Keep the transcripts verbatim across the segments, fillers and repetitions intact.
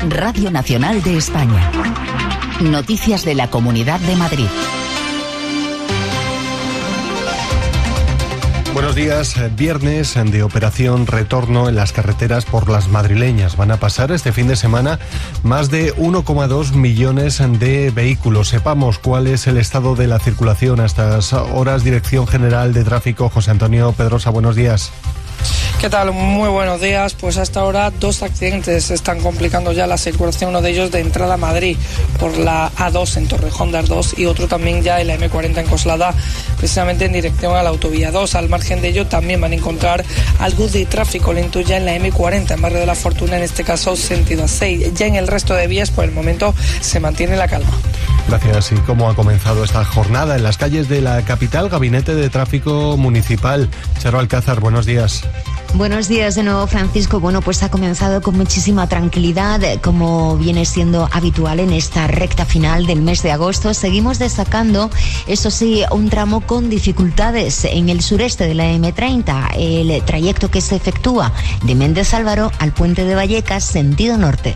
Radio Nacional de España. Noticias de la Comunidad de Madrid. Buenos días. Viernes de operación retorno en las carreteras por las madrileñas. Van a pasar este fin de semana más de uno coma dos millones de vehículos. Sepamos cuál es el estado de la circulación a estas horas. Dirección General de Tráfico, José Antonio Pedrosa, buenos días. ¿Qué tal? Muy buenos días. Pues hasta ahora dos accidentes están complicando ya la circulación, uno de ellos de entrada a Madrid por la A dos en Torrejón de Ardoz y otro también ya en la eme cuarenta en Coslada, precisamente en dirección a la autovía dos. Al margen de ello también van a encontrar algo de tráfico lento ya en la eme cuarenta en Barrio de la Fortuna, en este caso sentido A seis. Ya en el resto de vías por el momento se mantiene la calma. Gracias. ¿Y cómo ha comenzado esta jornada en las calles de la capital? Gabinete de Tráfico Municipal. Charo Alcázar, buenos días. Buenos días de nuevo, Francisco. Bueno, pues ha comenzado con muchísima tranquilidad, como viene siendo habitual en esta recta final del mes de agosto. Seguimos destacando, eso sí, un tramo con dificultades en el sureste de la eme treinta, el trayecto que se efectúa de Méndez Álvaro al Puente de Vallecas, sentido norte.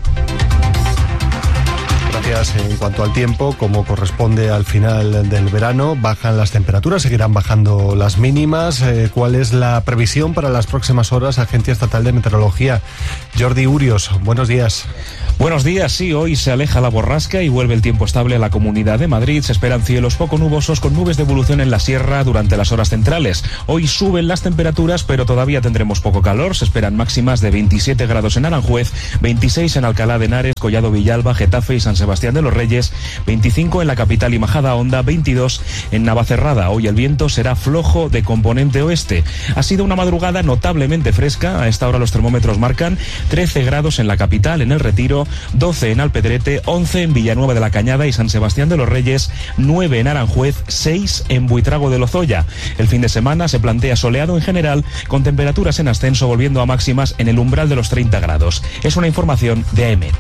En cuanto al tiempo, como corresponde al final del verano, bajan las temperaturas, seguirán bajando las mínimas. Eh, ¿Cuál es la previsión para las próximas horas? Agencia Estatal de Meteorología. Jordi Urios, buenos días. Buenos días, sí, hoy se aleja la borrasca y vuelve el tiempo estable a la Comunidad de Madrid. Se esperan cielos poco nubosos con nubes de evolución en la sierra durante las horas centrales. Hoy suben las temperaturas, pero todavía tendremos poco calor. Se esperan máximas de veintisiete grados en Aranjuez, veintiséis en Alcalá de Henares, Collado Villalba, Getafe y San Sebastián de los Reyes, veinticinco en la capital y Majadahonda, veintidós en Navacerrada. Hoy el viento será flojo de componente oeste. Ha sido una madrugada notablemente fresca. A esta hora los termómetros marcan trece grados en la capital, en El Retiro, doce en Alpedrete, once en Villanueva de la Cañada y San Sebastián de los Reyes, nueve en Aranjuez, seis en Buitrago de Lozoya. El fin de semana se plantea soleado en general, con temperaturas en ascenso volviendo a máximas en el umbral de los treinta grados. Es una información de A E M E T.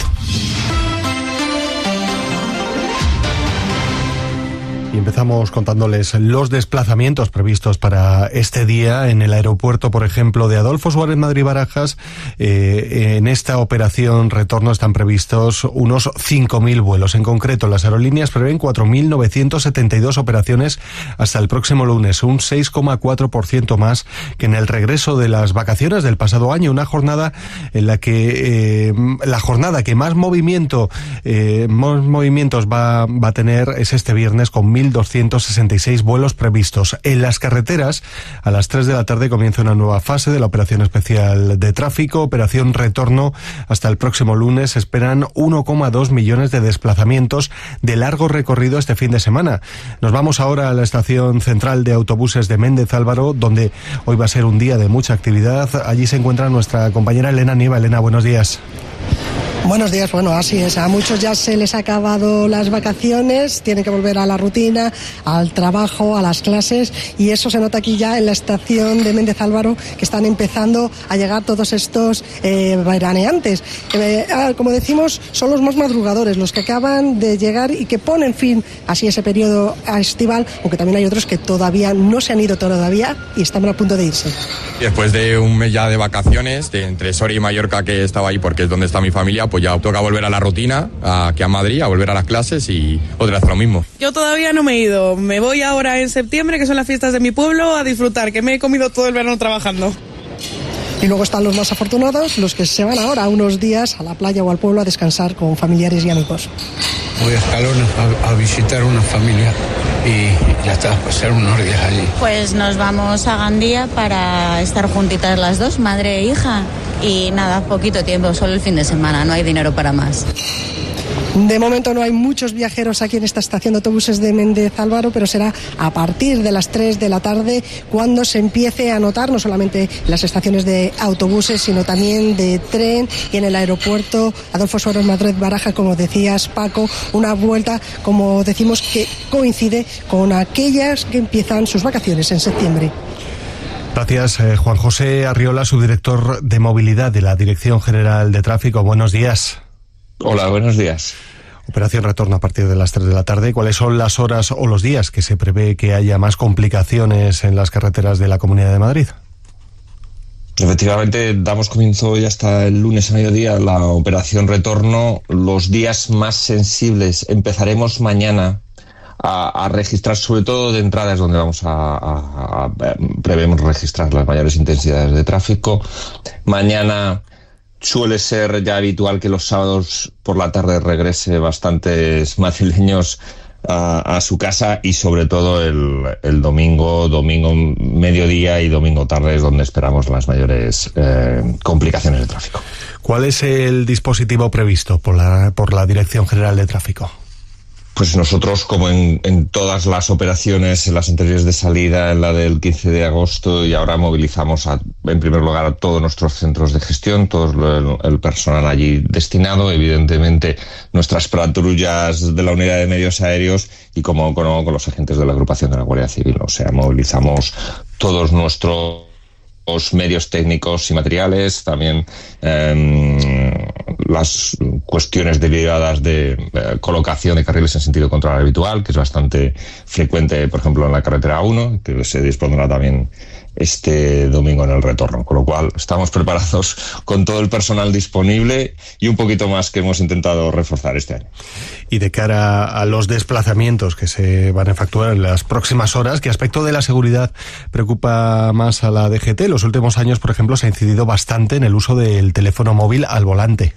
Y empezamos contándoles los desplazamientos previstos para este día en el aeropuerto, por ejemplo, de Adolfo Suárez Madrid-Barajas. Eh, en esta operación retorno están previstos unos cinco mil vuelos. En concreto, las aerolíneas prevén cuatro mil novecientas setenta y dos operaciones hasta el próximo lunes, un seis coma cuatro por ciento más que en el regreso de las vacaciones del pasado año. Una jornada en la que eh, la jornada que más movimiento eh, más movimientos va, va a tener es este viernes, con mil doscientos sesenta y seis vuelos previstos. En las carreteras, a las tres de la tarde comienza una nueva fase de la operación especial de tráfico, operación retorno. Hasta el próximo lunes se esperan uno coma dos millones de desplazamientos de largo recorrido este fin de semana. Nos vamos ahora a la estación central de autobuses de Méndez Álvaro, donde hoy va a ser un día de mucha actividad. Allí se encuentra nuestra compañera Elena Nieva. Elena, buenos días. Buenos días, bueno, así es, a muchos ya se les ha acabado las vacaciones, tienen que volver a la rutina, al trabajo, a las clases, y eso se nota aquí ya en la estación de Méndez Álvaro, que están empezando a llegar todos estos eh, veraneantes. Eh, como decimos, son los más madrugadores, los que acaban de llegar y que ponen fin así ese periodo estival, aunque también hay otros que todavía no se han ido todavía y están a punto de irse. Después de un mes ya de vacaciones, de entre Soria y Mallorca, que estaba ahí porque es donde está mi familia, pues ya toca volver a la rutina, aquí a Madrid, a volver a las clases y otra vez lo mismo. Yo todavía no me he ido, me voy ahora en septiembre, que son las fiestas de mi pueblo, a disfrutar, que me he comido todo el verano trabajando. Y luego están los más afortunados, los que se van ahora unos días a la playa o al pueblo a descansar con familiares y amigos. Voy a Escalona a, a visitar una familia y ya está, pasar unos días allí. Pues nos vamos a Gandía para estar juntitas las dos, madre e hija. Y nada, poquito tiempo, solo el fin de semana, no hay dinero para más. De momento no hay muchos viajeros aquí en esta estación de autobuses de Méndez Álvaro, pero será a partir de las tres de la tarde cuando se empiece a notar, no solamente en las estaciones de autobuses, sino también de tren y en el aeropuerto Adolfo Suárez Madrid-Barajas, como decías, Paco, una vuelta, como decimos, que coincide con aquellas que empiezan sus vacaciones en septiembre. Gracias, eh, Juan José Arriola, subdirector de movilidad de la Dirección General de Tráfico. Buenos días. Hola, buenos días. Operación retorno a partir de las tres de la tarde. ¿Cuáles son las horas o los días que se prevé que haya más complicaciones en las carreteras de la Comunidad de Madrid? Efectivamente, damos comienzo hoy hasta el lunes a mediodía la operación retorno. Los días más sensibles empezaremos mañana a, a registrar, sobre todo de entradas, donde vamos a, a, a prevemos registrar las mayores intensidades de tráfico. Mañana suele ser ya habitual que los sábados por la tarde regrese bastantes madrileños A, a su casa, y sobre todo el, el domingo, domingo mediodía y domingo tarde es donde esperamos las mayores eh, complicaciones de tráfico. ¿Cuál es el dispositivo previsto por la, por la Dirección General de Tráfico? Pues nosotros, como en, en todas las operaciones, en las anteriores de salida, en la del quince de agosto, y ahora movilizamos a, en primer lugar a todos nuestros centros de gestión, todo el, el personal allí destinado, evidentemente nuestras patrullas de la Unidad de Medios Aéreos y como con, con los agentes de la agrupación de la Guardia Civil. O sea, movilizamos todos nuestros los medios técnicos y materiales, también eh, las cuestiones derivadas de eh, colocación de carriles en sentido contrario habitual, que es bastante frecuente, por ejemplo, en la carretera uno, que se dispondrá también este domingo en el retorno, con lo cual estamos preparados con todo el personal disponible y un poquito más que hemos intentado reforzar este año. Y de cara a los desplazamientos que se van a efectuar en las próximas horas, ¿qué aspecto de la seguridad preocupa más a la D G T? En los últimos años, por ejemplo, se ha incidido bastante en el uso del teléfono móvil al volante.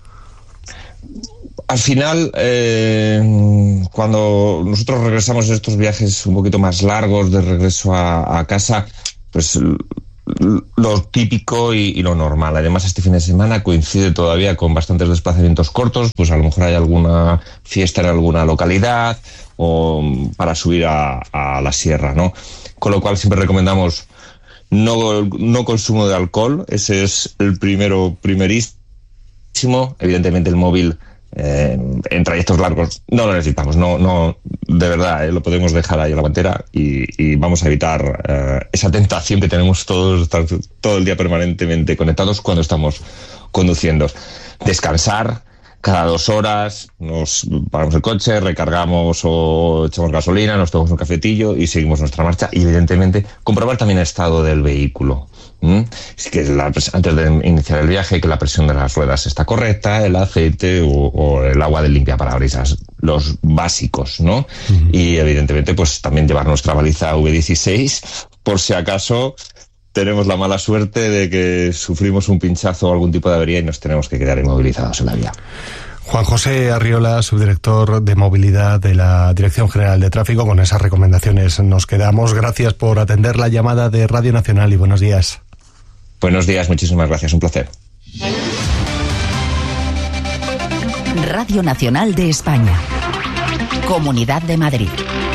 Al final, eh, cuando nosotros regresamos de estos viajes un poquito más largos de regreso a, a casa, pues lo típico y, y lo normal. Además, este fin de semana coincide todavía con bastantes desplazamientos cortos, pues a lo mejor hay alguna fiesta en alguna localidad o para subir a, a la sierra, ¿no? Con lo cual siempre recomendamos no, no consumo de alcohol, ese es el primero, primerísimo. Evidentemente el móvil Eh, en trayectos largos no lo necesitamos, no, no, de verdad, eh, lo podemos dejar ahí en la guantera y, y vamos a evitar eh, esa tentación que tenemos todos, estar todo el día permanentemente conectados cuando estamos conduciendo. Descansar cada dos horas, nos paramos el coche, recargamos o echamos gasolina, nos tomamos un cafetillo y seguimos nuestra marcha. Y evidentemente comprobar también el estado del vehículo. ¿Mm? Es que la, antes de iniciar el viaje, que la presión de las ruedas está correcta, el aceite o, o el agua de limpiaparabrisas, los básicos, ¿no? Uh-huh. Y evidentemente pues también llevar nuestra baliza V dieciséis por si acaso tenemos la mala suerte de que sufrimos un pinchazo o algún tipo de avería y nos tenemos que quedar inmovilizados en la vía. Juan José Arriola, subdirector de movilidad de la Dirección General de Tráfico, con esas recomendaciones nos quedamos. Gracias por atender la llamada de Radio Nacional y buenos días. Buenos días, muchísimas gracias, un placer. Radio Nacional de España, Comunidad de Madrid.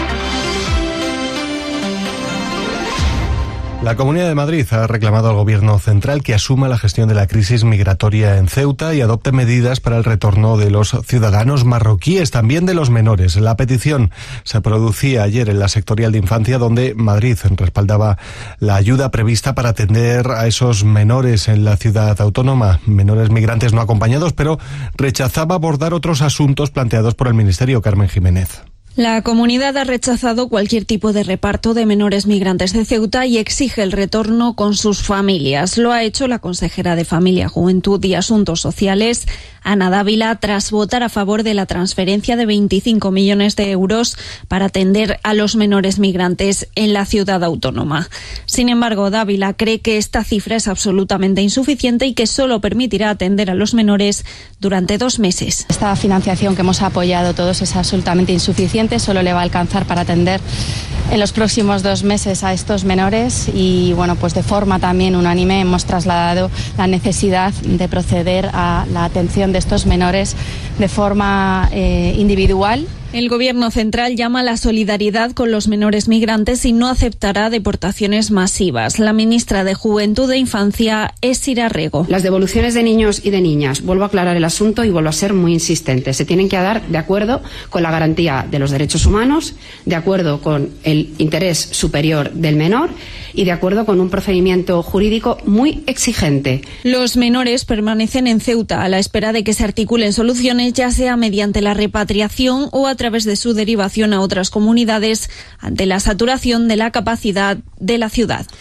La Comunidad de Madrid ha reclamado al Gobierno central que asuma la gestión de la crisis migratoria en Ceuta y adopte medidas para el retorno de los ciudadanos marroquíes, también de los menores. La petición se producía ayer en la sectorial de infancia, donde Madrid respaldaba la ayuda prevista para atender a esos menores en la ciudad autónoma, menores migrantes no acompañados, pero rechazaba abordar otros asuntos planteados por el Ministerio. Carmen Jiménez. La comunidad ha rechazado cualquier tipo de reparto de menores migrantes de Ceuta y exige el retorno con sus familias. Lo ha hecho la consejera de Familia, Juventud y Asuntos Sociales, Ana Dávila, tras votar a favor de la transferencia de veinticinco millones de euros para atender a los menores migrantes en la ciudad autónoma. Sin embargo, Dávila cree que esta cifra es absolutamente insuficiente y que solo permitirá atender a los menores durante dos meses. Esta financiación que hemos apoyado todos es absolutamente insuficiente. Solo le va a alcanzar para atender en los próximos dos meses a estos menores y, bueno, pues de forma también unánime hemos trasladado la necesidad de proceder a la atención de estos menores de forma eh, individual. El Gobierno central llama a la solidaridad con los menores migrantes y no aceptará deportaciones masivas. La ministra de Juventud e Infancia es Sira Rego. Las devoluciones de niños y de niñas, vuelvo a aclarar el asunto y vuelvo a ser muy insistente, se tienen que dar de acuerdo con la garantía de los derechos humanos, de acuerdo con el interés superior del menor y de acuerdo con un procedimiento jurídico muy exigente. Los menores permanecen en Ceuta a la espera de que se articulen soluciones, ya sea mediante la repatriación o a través de su derivación a otras comunidades ante la saturación de la capacidad de la ciudad.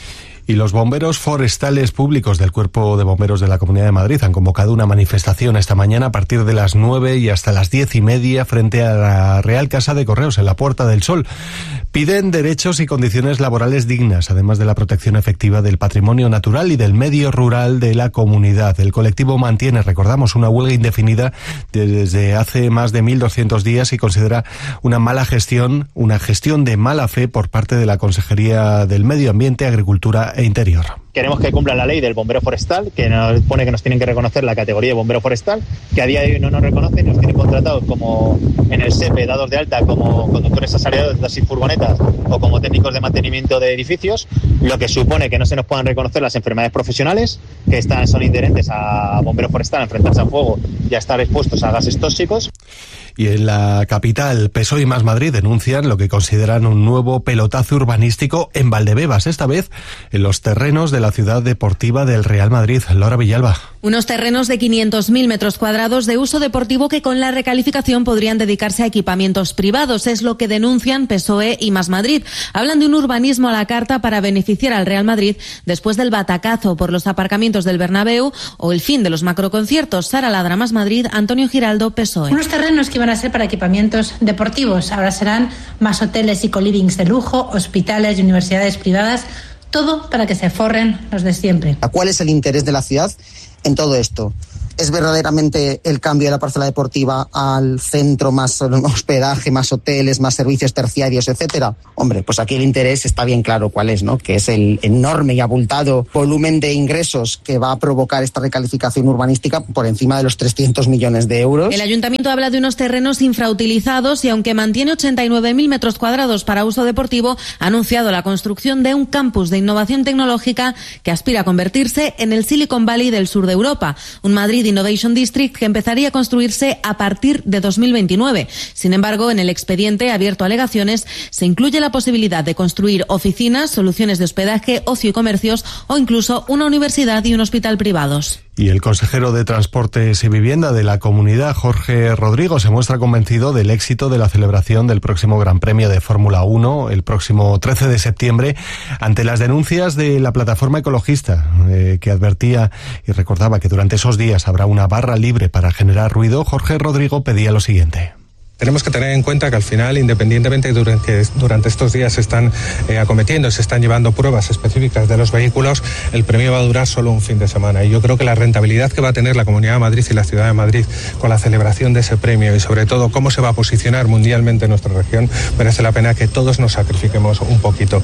Y los bomberos forestales públicos del Cuerpo de Bomberos de la Comunidad de Madrid han convocado una manifestación esta mañana a partir de las nueve y hasta las diez y media frente a la Real Casa de Correos en la Puerta del Sol. Piden derechos y condiciones laborales dignas, además de la protección efectiva del patrimonio natural y del medio rural de la comunidad. El colectivo mantiene, recordamos, una huelga indefinida desde hace más de mil doscientos días y considera una mala gestión, una gestión de mala fe por parte de la Consejería del Medio Ambiente, Agricultura e Interior. Queremos que cumpla la ley del bombero forestal, que nos pone que nos tienen que reconocer la categoría de bombero forestal, que a día de hoy no nos reconocen, nos tienen contratados como en el S E P E, dados de alta como conductores asalariados y furgonetas o como técnicos de mantenimiento de edificios, lo que supone que no se nos puedan reconocer las enfermedades profesionales, que están, son inherentes a bombero forestal, a enfrentarse a fuego y a estar expuestos a gases tóxicos. Y en la capital, P S O E y Más Madrid denuncian lo que consideran un nuevo pelotazo urbanístico en Valdebebas, esta vez en los terrenos de la ciudad deportiva del Real Madrid. Laura Villalba. Unos terrenos de quinientos mil metros cuadrados de uso deportivo que con la recalificación podrían dedicarse a equipamientos privados. Es lo que denuncian P S O E y Más Madrid. Hablan de un urbanismo a la carta para beneficiar al Real Madrid después del batacazo por los aparcamientos del Bernabéu o el fin de los macroconciertos. Sara Ladra, Más Madrid, Antonio Giraldo, P S O E. Unos terrenos que van a ser para equipamientos deportivos. Ahora serán más hoteles y colivings de lujo, hospitales y universidades privadas. Todo para que se forren los de siempre. ¿Cuál es el interés de la ciudad en todo esto? ¿Es verdaderamente el cambio de la parcela deportiva al centro, más hospedaje, más hoteles, más servicios terciarios, etcétera? Hombre, pues aquí el interés está bien claro cuál es, ¿no? Que es el enorme y abultado volumen de ingresos que va a provocar esta recalificación urbanística por encima de los trescientos millones de euros. El ayuntamiento habla de unos terrenos infrautilizados y aunque mantiene ochenta y nueve mil metros cuadrados para uso deportivo, ha anunciado la construcción de un campus de innovación tecnológica que aspira a convertirse en el Silicon Valley del sur de Europa. Un Madrid Innovation District que empezaría a construirse a partir de dos mil veintinueve. Sin embargo, en el expediente abierto a alegaciones se incluye la posibilidad de construir oficinas, soluciones de hospedaje, ocio y comercios o incluso una universidad y un hospital privados. Y el consejero de Transportes y Vivienda de la Comunidad, Jorge Rodrigo, se muestra convencido del éxito de la celebración del próximo Gran Premio de Fórmula uno el próximo trece de septiembre, ante las denuncias de la plataforma ecologista, eh, que advertía y recordaba que durante esos días habrá una barra libre para generar ruido. Jorge Rodrigo pedía lo siguiente. Tenemos que tener en cuenta que al final, independientemente de que durante estos días se están eh, acometiendo, se están llevando pruebas específicas de los vehículos, el premio va a durar solo un fin de semana. Y yo creo que la rentabilidad que va a tener la Comunidad de Madrid y la Ciudad de Madrid con la celebración de ese premio y sobre todo cómo se va a posicionar mundialmente nuestra región, merece la pena que todos nos sacrifiquemos un poquito.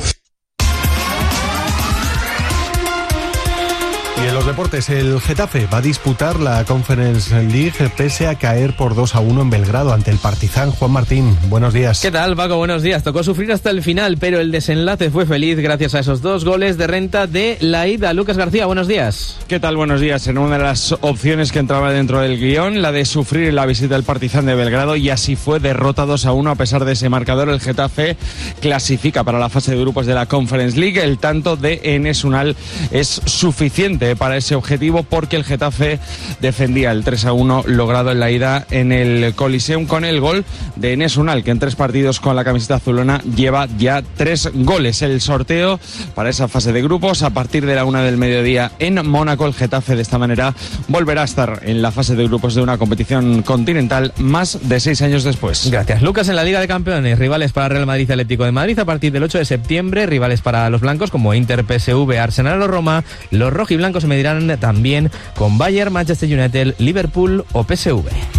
Y en los deportes, el Getafe va a disputar la Conference League pese a caer por dos a uno en Belgrado ante el Partizan. Juan Martín, buenos días. ¿Qué tal, Paco? Buenos días. Tocó sufrir hasta el final, pero el desenlace fue feliz gracias a esos dos goles de renta de la ida. Lucas García, buenos días. ¿Qué tal? Buenos días. En una de las opciones que entraba dentro del guión, la de sufrir la visita del Partizan de Belgrado, y así fue, derrota dos a uno a pesar de ese marcador. El Getafe clasifica para la fase de grupos de la Conference League. El tanto de Enes Unal es suficiente para ese objetivo porque el Getafe defendía el tres a uno logrado en la ida en el Coliseum con el gol de Enes Unal, que en tres partidos con la camiseta azulona lleva ya tres goles. El sorteo para esa fase de grupos a partir de la una del mediodía en Mónaco. El Getafe de esta manera volverá a estar en la fase de grupos de una competición continental más de seis años después. Gracias, Lucas. En la Liga de Campeones, rivales para Real Madrid y Atlético de Madrid a partir del ocho de septiembre, rivales para los blancos como Inter, P S V, Arsenal o Roma. Los rojiblancos se medirán también con Bayern, Manchester United, Liverpool o P S V.